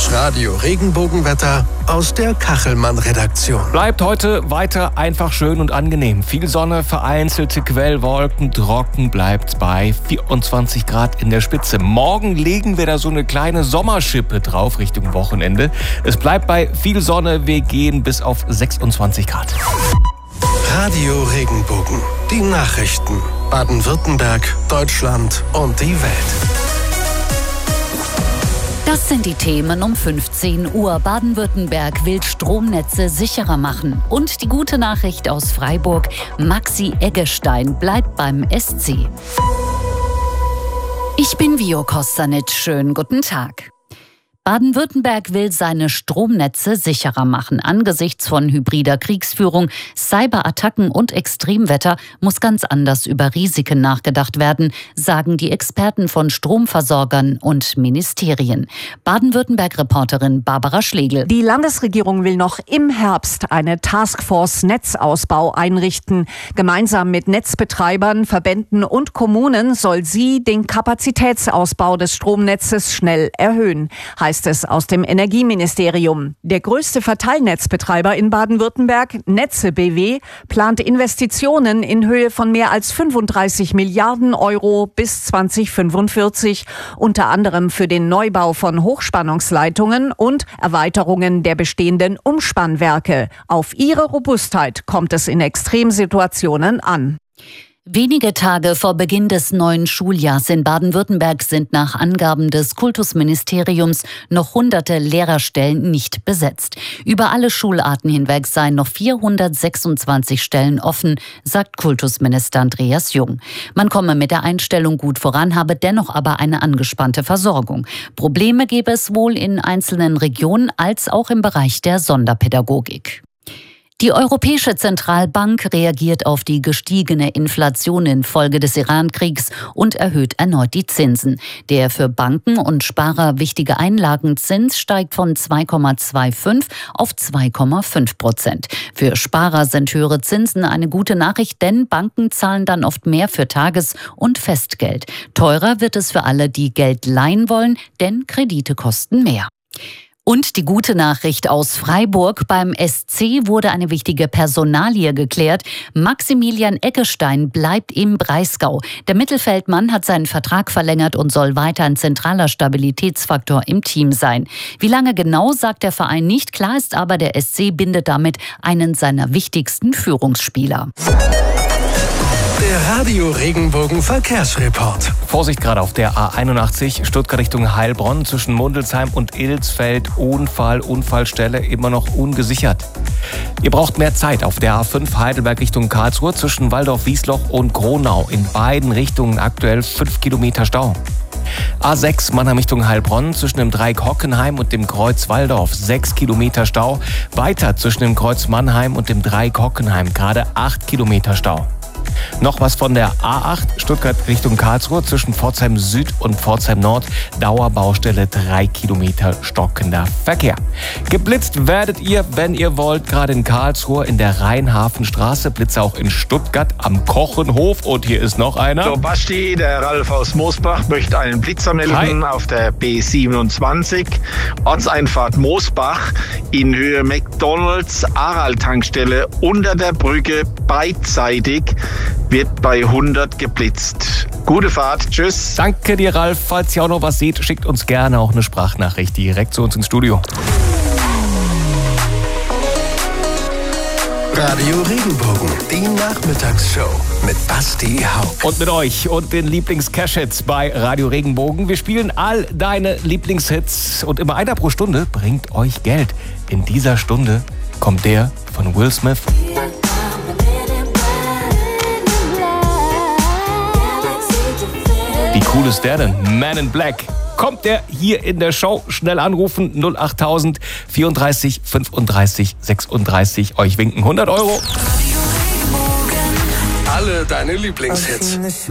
Das Radio-Regenbogenwetter aus der Kachelmann-Redaktion. Bleibt heute weiter einfach schön und angenehm. Viel Sonne, vereinzelte Quellwolken, trocken bleibt's bei 24 Grad in der Spitze. Morgen legen wir da so eine kleine Sommerschippe drauf Richtung Wochenende. Es bleibt bei viel Sonne, wir gehen bis auf 26 Grad. Radio Regenbogen, die Nachrichten. Baden-Württemberg, Deutschland und die Welt. Das sind die Themen um 15 Uhr. Baden-Württemberg will Stromnetze sicherer machen. Und die gute Nachricht aus Freiburg: Maxi Eggestein bleibt beim SC. Ich bin Vio Kostanic. Schönen guten Tag. Baden-Württemberg will seine Stromnetze sicherer machen. Angesichts von hybrider Kriegsführung, Cyberattacken und Extremwetter muss ganz anders über Risiken nachgedacht werden, sagen die Experten von Stromversorgern und Ministerien. Baden-Württemberg-Reporterin Barbara Schlegel. Die Landesregierung will noch im Herbst eine Taskforce Netzausbau einrichten. Gemeinsam mit Netzbetreibern, Verbänden und Kommunen soll sie den Kapazitätsausbau des Stromnetzes schnell erhöhen, heißt es aus dem Energieministerium. Der größte Verteilnetzbetreiber in Baden-Württemberg, Netze BW, plant Investitionen in Höhe von mehr als 35 Milliarden Euro bis 2045, unter anderem für den Neubau von Hochspannungsleitungen und Erweiterungen der bestehenden Umspannwerke. Auf ihre Robustheit kommt es in Extremsituationen an. Wenige Tage vor Beginn des neuen Schuljahrs in Baden-Württemberg sind nach Angaben des Kultusministeriums noch hunderte Lehrerstellen nicht besetzt. Über alle Schularten hinweg seien noch 426 Stellen offen, sagt Kultusminister Andreas Jung. Man komme mit der Einstellung gut voran, habe dennoch aber eine angespannte Versorgung. Probleme gäbe es wohl in einzelnen Regionen als auch im Bereich der Sonderpädagogik. Die Europäische Zentralbank reagiert auf die gestiegene Inflation infolge des Iran-Kriegs und erhöht erneut die Zinsen. Der für Banken und Sparer wichtige Einlagenzins steigt von 2,25 auf 2,5%. Für Sparer sind höhere Zinsen eine gute Nachricht, denn Banken zahlen dann oft mehr für Tages- und Festgeld. Teurer wird es für alle, die Geld leihen wollen, denn Kredite kosten mehr. Und die gute Nachricht aus Freiburg: Beim SC wurde eine wichtige Personalie geklärt. Maximilian Eggestein bleibt im Breisgau. Der Mittelfeldmann hat seinen Vertrag verlängert und soll weiter ein zentraler Stabilitätsfaktor im Team sein. Wie lange genau, sagt der Verein nicht. Klar ist aber, der SC bindet damit einen seiner wichtigsten Führungsspieler. Der Radio Regenbogen Verkehrsreport. Vorsicht gerade auf der A81 Stuttgart Richtung Heilbronn zwischen Mundelsheim und Ilsfeld. Unfallstelle immer noch ungesichert. Ihr braucht mehr Zeit auf der A5 Heidelberg Richtung Karlsruhe zwischen Waldorf-Wiesloch und Gronau. In beiden Richtungen aktuell 5 Kilometer Stau. A6 Mannheim Richtung Heilbronn zwischen dem Dreieck Hockenheim und dem Kreuz Walldorf 6 Kilometer Stau. Weiter zwischen dem Kreuz Mannheim und dem Dreieck Hockenheim gerade 8 Kilometer Stau. Noch was von der A8 Stuttgart Richtung Karlsruhe zwischen Pforzheim Süd und Pforzheim Nord. Dauerbaustelle 3 Kilometer stockender Verkehr. Geblitzt werdet ihr, wenn ihr wollt, gerade in Karlsruhe in der Rheinhafenstraße. Blitze auch in Stuttgart am Kochenhof. Und hier ist noch einer. So, Basti, der Ralf aus Moosbach möchte einen Blitzer melden. Hi. Auf der B27. Ortseinfahrt Moosbach in Höhe McDonalds Aral-Tankstelle unter der Brücke beidseitig wird bei 100 geblitzt. Gute Fahrt, tschüss. Danke dir, Ralf. Falls ihr auch noch was seht, schickt uns gerne auch eine Sprachnachricht direkt zu uns ins Studio. Radio Regenbogen, die Nachmittagsshow mit Basti Haupt. Und mit euch und den Lieblings-Cash-Hits bei Radio Regenbogen. Wir spielen all deine Lieblingshits und immer einer pro Stunde bringt euch Geld. In dieser Stunde kommt der von Will Smith. Wie cool ist der denn? Man in Black. Kommt der hier in der Show? Schnell anrufen, 08000 34 35 36. Euch winken 100 €. Alle deine Lieblingshits.